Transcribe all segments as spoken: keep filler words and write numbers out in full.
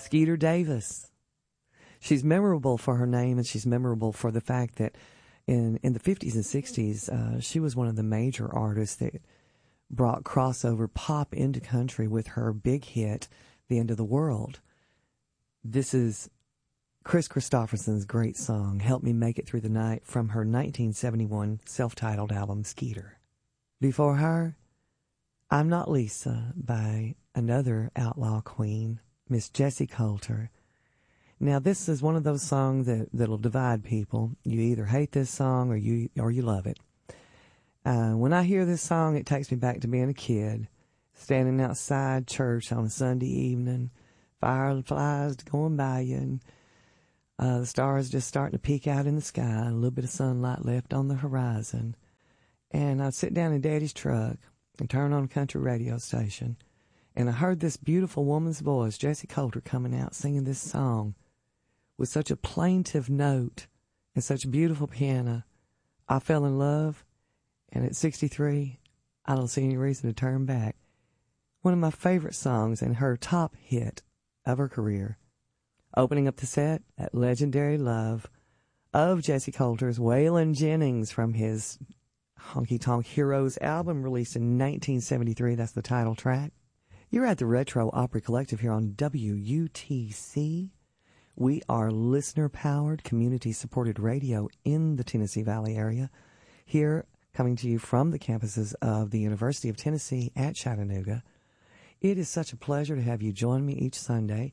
Skeeter Davis. She's memorable for her name, and she's memorable for the fact that in, in the fifties and sixties, uh, she was one of the major artists that brought crossover pop into country with her big hit, The End of the World. This is Chris Christopherson's great song, Help Me Make It Through the Night, from her nineteen seventy-one self-titled album, Skeeter. Before her, I'm Not Lisa, by another outlaw queen, Miss Jessie Coulter. Now, this is one of those songs that, that'll divide people. You either hate this song or you or you love it. Uh, when I hear this song, it takes me back to being a kid, standing outside church on a Sunday evening, fireflies going by you, and uh, the stars just starting to peek out in the sky, a little bit of sunlight left on the horizon. And I'd sit down in Daddy's truck and turn on a country radio station, and I heard this beautiful woman's voice, Jessie Coulter, coming out singing this song with such a plaintive note and such beautiful piano. I fell in love, and at sixty-three, I don't see any reason to turn back. One of my favorite songs and her top hit of her career. Opening up the set, that legendary love of Jessie Coulter's Waylon Jennings from his Honky Tonk Heroes album released in nineteen seventy-three. That's the title track. You're at the Retro Opry Collective here on W U T C. We are listener-powered, community-supported radio in the Tennessee Valley area. Here, coming to you from the campuses of the University of Tennessee at Chattanooga. It is such a pleasure to have you join me each Sunday.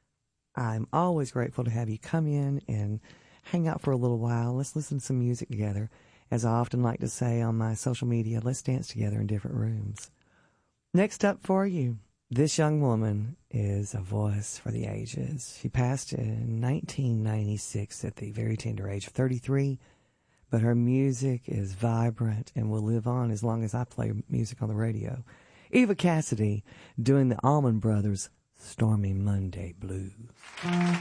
I'm always grateful to have you come in and hang out for a little while. Let's listen to some music together. As I often like to say on my social media, let's dance together in different rooms. Next up for you, this young woman is a voice for the ages. She passed in nineteen ninety-six at the very tender age of thirty-three, but her music is vibrant and will live on as long as I play music on the radio. Eva Cassidy doing the Allman Brothers' Stormy Monday Blues.